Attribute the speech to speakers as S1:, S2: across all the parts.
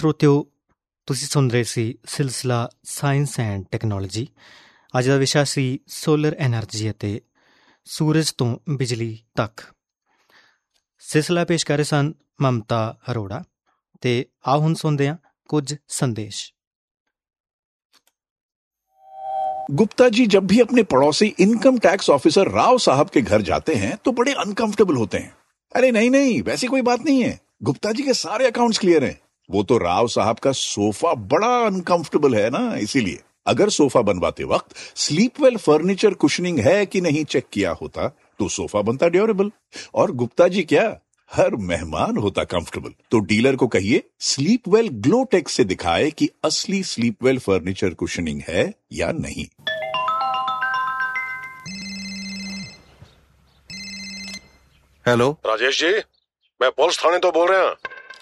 S1: ਸਰੋਤਿਓ, ਤੁਸੀਂ ਸੁਣ ਰਹੇ ਸੀ ਸਿਲਸਿਲਾ ਸਾਇੰਸ ਐਂਡ ਟੈਕਨੋਲੋਜੀ। ਅੱਜ ਦਾ ਵਿਸ਼ਾ ਸੀ ਸੋਲਰ ਐਨਰਜੀ ਅਤੇ ਸੂਰਜ ਤੋਂ ਬਿਜਲੀ ਤੱਕ। ਸਿਲਸਿਲਾ ਪੇਸ਼ ਕਰ ਰਹੇ ਸਨ ਮਮਤਾ ਅਰੋੜਾ। ਅਤੇ ਆਓ ਹੁਣ ਸੁਣਦੇ ਹਾਂ ਕੁਝ ਸੰਦੇਸ਼।
S2: गुप्ता जी जब भी अपने पड़ोसी इनकम टैक्स ऑफिसर राव साहब के घर जाते हैं तो बड़े अनकंफर्टेबल होते हैं। अरे नहीं, वैसी कोई बात नहीं है। गुप्ता जी के सारे अकाउंट्स क्लियर हैं। वो तो राव साहब का सोफा बड़ा अनकंफर्टेबल है ना, इसीलिए अगर सोफा बनवाते वक्त स्लीपवेल फर्नीचर कुशनिंग है कि नहीं चेक किया होता तो सोफा बनता ड्यूरेबल, और गुप्ता जी क्या, हर मेहमान होता कंफर्टेबल। तो डीलर को कहिए स्लीपवेल ग्लोटेक्स से दिखाए कि असली स्लीपवेल फर्नीचर कुशनिंग है या नहीं।
S3: हेलो
S4: राजेश जी, मैं पुलिस थाने तो बोल रहा।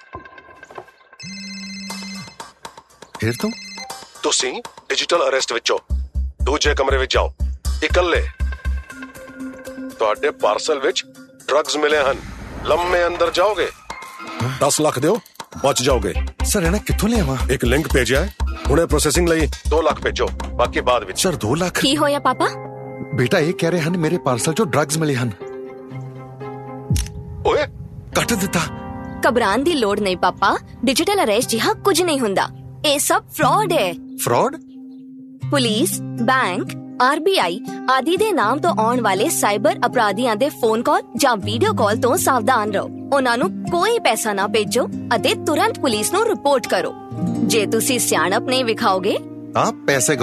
S3: फिर
S4: तुसी डिजिटल अरेस्ट विचों दूजे कमरे विच जाओ, इकल्ले। तुहाडे पार्सल विच ड्रग्स मिले हन, लम्मे अंदर जाओगे। 10 लाख दियो, बच जाओगे।
S3: सर इन्हें कित्थों ले आवां?
S4: एक लिंक भेजा है, हुणे प्रोसेसिंग लई 2 लाख भेजो, बाकी बाद विच।
S3: सर 2 लाख
S5: की होया पापा?
S3: बेटा ये कह रहे हन मेरे पार्सल चो ड्रग्स मिले हन।
S4: ओए
S3: कट दिता।
S5: घबरान दी लोड़ नहीं पापा, डिजिटल अरेस्ट जिहा कुछ नहीं हुंदा। ये सब फ्रॉड है।
S3: फ्रॉड?
S5: पुलिस, बैंक, RBI आदि दे नाम तो आउण वाले साइबर अपराधियां दे फोन कॉल ਜਾਂ ਵੀਡੀਓ ਕਾਲ ਤੋਂ ਸਾਵਧਾਨ ਰਹੋ। ਉਹਨਾਂ ਨੂੰ ਕੋਈ ਪੈਸਾ ਨਾ ਭੇਜੋ ਅਤੇ ਤੁਰੰਤ ਪੁਲਿਸ ਨੂੰ ਰਿਪੋਰਟ ਕਰੋ। ਜੇ ਤੁਸੀਂ ਸਿਆਣਪ ਨਹੀਂ ਵਿਖਾਓਗੇ
S3: आप पैसे